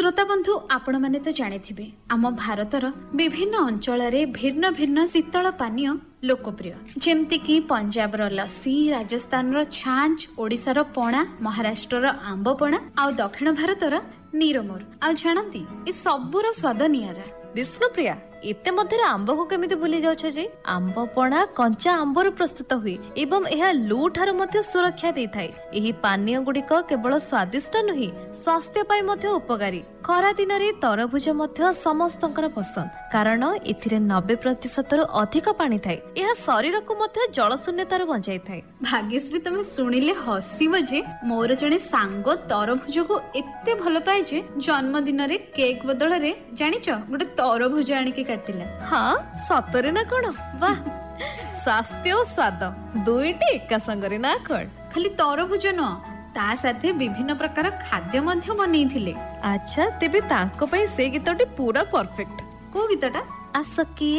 श्रोता बंधु आपण माने तो जानिथिबे आम भारतर विभिन्न अंचल भिन्न भिन्न शीतल पानीय लोकप्रिय जेमती कि पंजाब रो लस्सी, राजस्थान रो छांच, ओडिशा रो पणा, महाराष्ट्र रो आंब पणा आ दक्षिण भारत रो नीरमोर। आ जानती ए सबुर स्वाद नियारा। विष्णुप्रिया एते मध्यरे आंब को केमिति भूली जाउछ जे आंब पणा कंचा आंबर प्रस्तुत हुई एवं यह लू ठार मध्य सुरक्षा दे थाए। एही पानीय गुड़िक केवल स्वादिष्ट नुही स्वास्थ्य पाई मध्य उपकारी। खरा दिन रे तरभुज मध्य समस्तंकर पसंद कारण एथिरे 90% रु अधिक पानी थाए। यह शरीर को मध्य जल शून्यतार बंचाई थाए। भाग्यश्री तुम शुणिले हसीब जे मोर जने सांग तरभुज को एते भल पाए जे जन्मदिन रे केक बदल रे जानिच गोटे तरभुज आनी के काटिला। हाँ सतरे ना कोन वाह स्वास्थ्य और स्वाद दुईटी एका संगरे ना कोन। खाली तरभुज न ता साथे विभिन्न प्रकार खाद्य मध्य बनेइथिले। अच्छा तेबे तांको पई से गीतटी पूरा परफेक्ट। को गीतटा आसकी